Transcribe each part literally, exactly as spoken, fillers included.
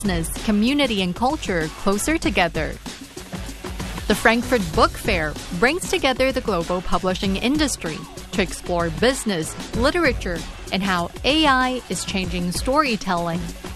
business, community, and culture closer together. The Frankfurt Book Fair brings together the global publishing industry to explore business, literature, and how A I is changing storytelling.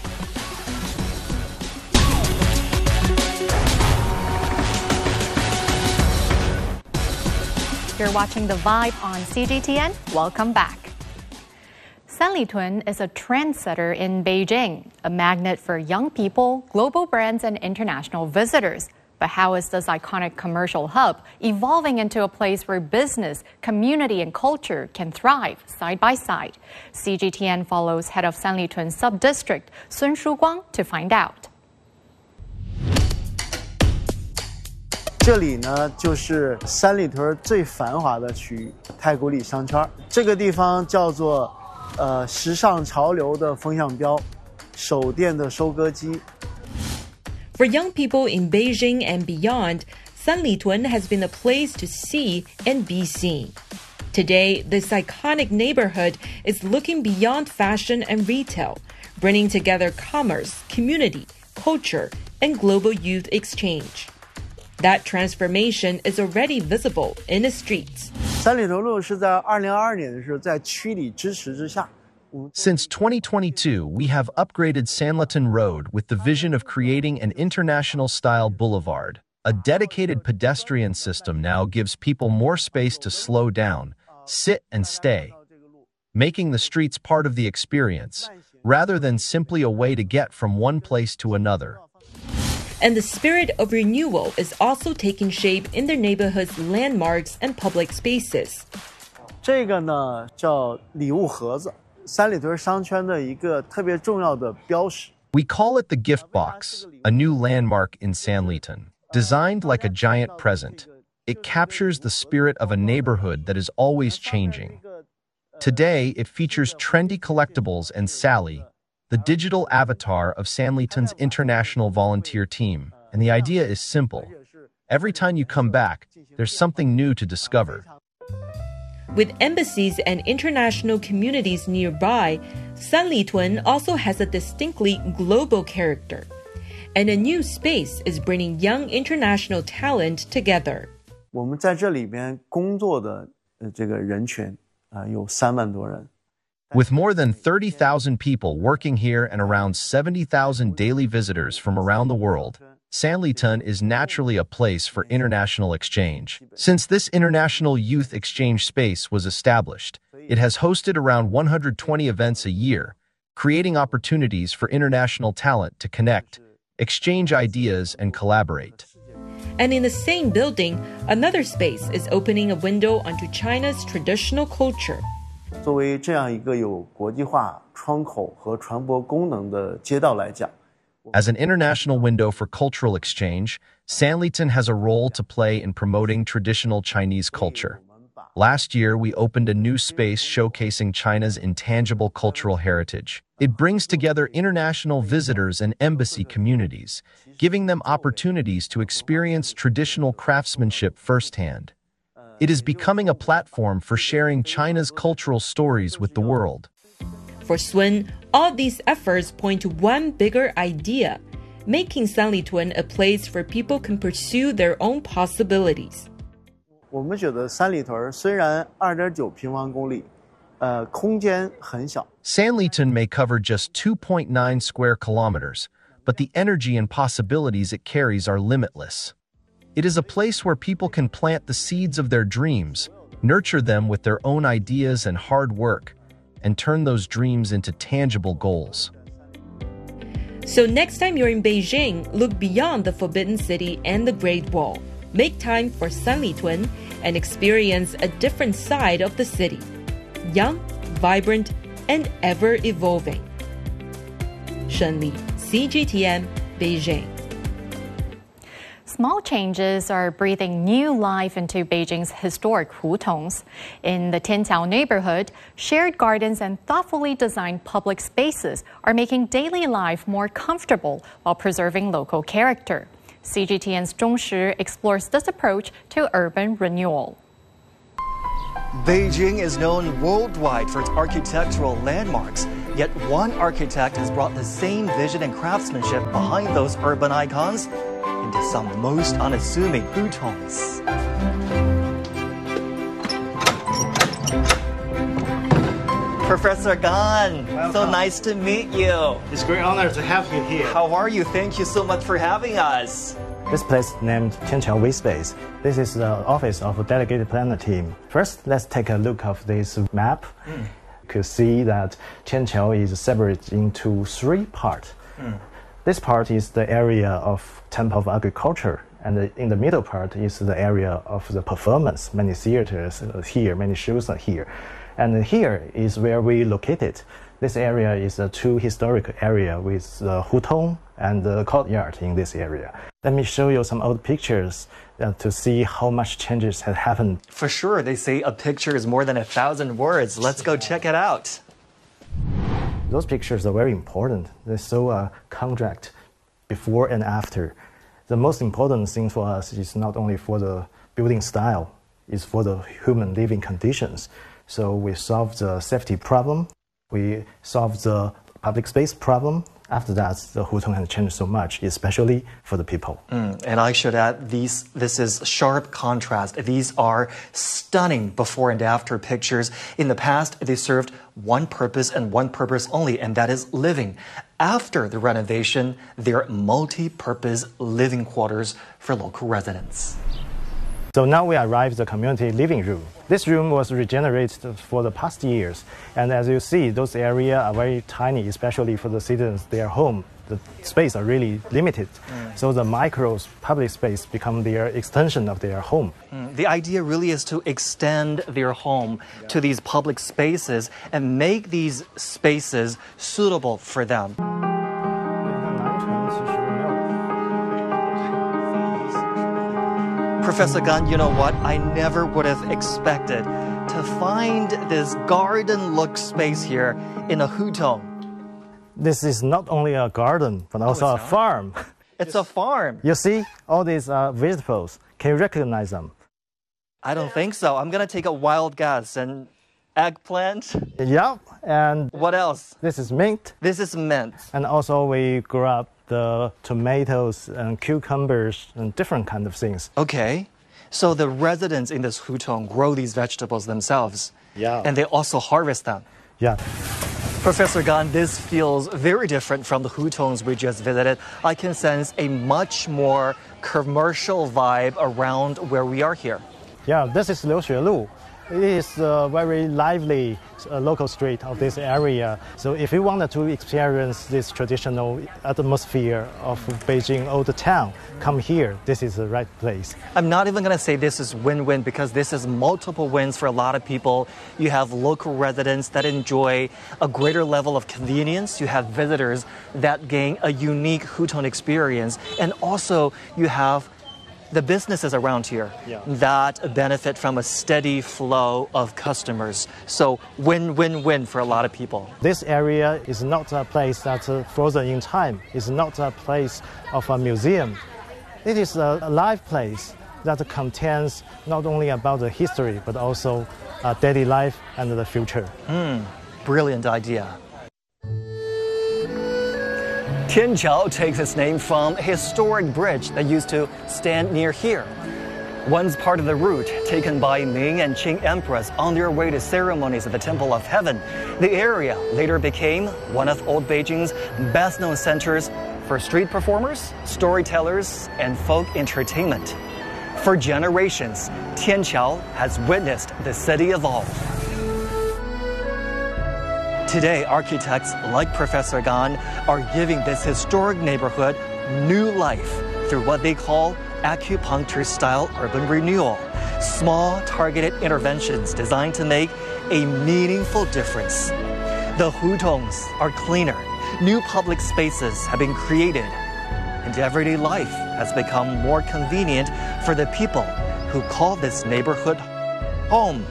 You're watching The Vibe on C G T N. Welcome back. Sanlitun is a trendsetter in Beijing, a magnet for young people, global brands, and international visitors. But how is this iconic commercial hub evolving into a place where business, community, and culture can thrive side by side? C G T N follows head of Sanlitun Sub-District, Sun Shuguang, to find out. 这里呢，就是三里屯最繁华的区域——太古里商圈。这个地方叫做，呃，时尚潮流的风向标，手电的收割机。 For young people in Beijing and beyond, Sanlitun has been a place to see and be seen. Today, this iconic neighborhood is looking beyond fashion and retail, bringing together commerce, community, culture, and global youth exchange. That transformation is already visible in the streets. 三里屯路是在二零二二年的时候，在区里支持之下。 Since twenty twenty-two, we have upgraded Sanlitun Road with the vision of creating an international-style boulevard. A dedicated pedestrian system now gives people more space to slow down, sit and stay, making the streets part of the experience, rather than simply a way to get from one place to another. And the spirit of renewal is also taking shape in their neighborhood's landmarks and public spaces. 这个呢叫礼物盒子。 三里屯商圈的一个特别重要的标识。 We call it the gift box, a new landmark in Sanlitun. Designed like a giant present, it captures the spirit of a neighborhood that is always changing. Today, it features trendy collectibles and Sally, the digital avatar of Sanlitun's international volunteer team. And the idea is simple. Every time you come back, there's something new to discover. With embassies and international communities nearby, Sanlitun also has a distinctly global character. And a new space is bringing young international talent together. 我们在这里边工作的这个人群啊有三万多人。 With more than thirty thousand people working here and around seventy thousand daily visitors from around the world, Sanlitun is naturally a place for international exchange. Since this international youth exchange space was established, it has hosted around one hundred twenty events a year, creating opportunities for international talent to connect, exchange ideas, and collaborate. And in the same building, another space is opening a window onto China's traditional culture. 作为这样一个有国际化窗口和传播功能的街道来讲。 As an international window for cultural exchange, Sanlitun has a role to play in promoting traditional Chinese culture. Last year, we opened a new space showcasing China's intangible cultural heritage. It brings together international visitors and embassy communities, giving them opportunities to experience traditional craftsmanship firsthand. It is becoming a platform for sharing China's cultural stories with the world. For Sun, all these efforts point to one bigger idea, making Sanlitun a place where people can pursue their own possibilities. 我们觉得三里屯虽然二点九平方公里，呃，空间很小。 Sanlitun may cover just two point nine square kilometers, but the energy and possibilities it carries are limitless. It is a place where people can plant the seeds of their dreams, nurture them with their own ideas and hard work, and turn those dreams into tangible goals. So next time you're in Beijing, look beyond the Forbidden City and the Great Wall. Make time for Sanlitun and experience a different side of the city. Young, vibrant, and ever-evolving. Shen Li, C G T N, Beijing. Small changes are breathing new life into Beijing's historic hutongs. In the Tianqiao neighborhood, shared gardens and thoughtfully designed public spaces are making daily life more comfortable while preserving local character. C G T N's Zhong Shi explores this approach to urban renewal. Beijing is known worldwide for its architectural landmarks. Yet one architect has brought the same vision and craftsmanship behind those urban icons into some most unassuming hutongs. Professor Gan, Welcome. So nice to meet you. It's a great honor to have you here. How are you? Thank you so much for having us. This place named Tianqiao V Space. This is the office of a delegated planner team. First, let's take a look of this map. Mm. You could see that Tianqiao is separated into three parts. Mm. This part is the area of Temple of Agriculture, and the, in the middle part is the area of the performance. Many theaters are here, many shows are here. And here is where we located. This area is a true historic area with the hutong and the courtyard in this area. Let me show you some old pictures uh, to see how much changes have happened. For sure, they say a picture is more than a thousand words. Let's go check it out. Those pictures are very important. They show a contract before and after. The most important thing for us is not only for the building style, it's for the human living conditions. So we solved the safety problem. We solved the public space problem. After that, the hutong has changed so much, especially for the people. Mm, and I should add, these, this is sharp contrast. These are stunning before and after pictures. In the past, they served one purpose and one purpose only, and that is living. After the renovation, they're multi-purpose living quarters for local residents. So now we arrived at the community living room. This room was regenerated for the past years. And as you see, those areas are very tiny, especially for the citizens, their home. The space are really limited. Mm. So the micro public space become their extension of their home. Mm. The idea really is to extend their home yeah. to these public spaces and make these spaces suitable for them. Professor Gan, you know what? I never would have expected to find this garden-look space here in a hutong. This is not only a garden, but also oh, a farm. It's a farm. You see all these uh, vegetables. Can you recognize them? I don't think so. I'm going to take a wild guess. And eggplant? Yeah. And what else? This is mint. This is mint. And also we grew up the tomatoes and cucumbers and different kind of things. Okay. So the residents in this hutong grow these vegetables themselves. Yeah. And they also harvest them. Yeah. Professor Gan, this feels very different from the hutongs we just visited. I can sense a much more commercial vibe around where we are here. Yeah, this is Liuxue Lu. It is a very lively uh, local street of this area. So if you wanted to experience this traditional atmosphere of Beijing old town, come here. This is the right place. I'm not even going to say this is win-win because this is multiple wins for a lot of people. You have local residents that enjoy a greater level of convenience. You have visitors that gain a unique hutong experience. And also you have the businesses around here yeah. that benefit from a steady flow of customers. So win-win-win for a lot of people. This area is not a place that's uh, frozen in time. It's not a place of a museum. It is a, a live place that contains not only about the history, but also uh, daily life and the future. Mm, brilliant idea. Tianqiao takes its name from a historic bridge that used to stand near here. Once part of the route taken by Ming and Qing emperors on their way to ceremonies at the Temple of Heaven, the area later became one of Old Beijing's best-known centers for street performers, storytellers, and folk entertainment. For generations, Tianqiao has witnessed the city evolve. Today, architects like Professor Gan are giving this historic neighborhood new life through what they call acupuncture-style urban renewal, small targeted interventions designed to make a meaningful difference. The hutongs are cleaner, new public spaces have been created, and everyday life has become more convenient for the people who call this neighborhood home.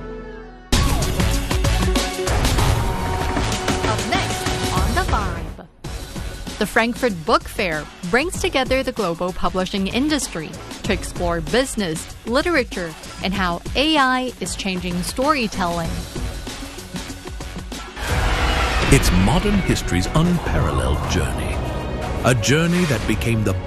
The Frankfurt Book Fair brings together the global publishing industry to explore business, literature, and how A I is changing storytelling. It's modern history's unparalleled journey. A journey that became the